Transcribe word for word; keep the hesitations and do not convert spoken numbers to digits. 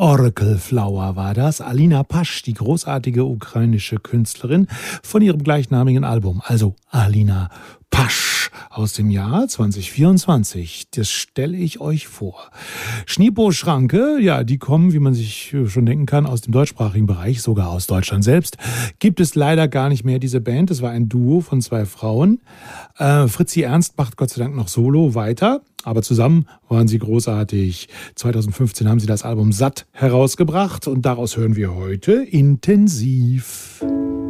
Oracle Flower war das. Alina Pasch, die großartige ukrainische Künstlerin, von ihrem gleichnamigen Album. Also Alina Pasch aus dem Jahr zwanzig vierundzwanzig. Das stelle ich euch vor. Schniepo Schranke, ja, die kommen, wie man sich schon denken kann, aus dem deutschsprachigen Bereich, sogar aus Deutschland selbst. Gibt es leider gar nicht mehr, diese Band. Das war ein Duo von zwei Frauen. Äh, Fritzi Ernst macht Gott sei Dank noch solo weiter. Aber zusammen waren sie großartig. zwanzig fünfzehn haben sie das Album Satt herausgebracht und daraus hören wir heute Intensiv.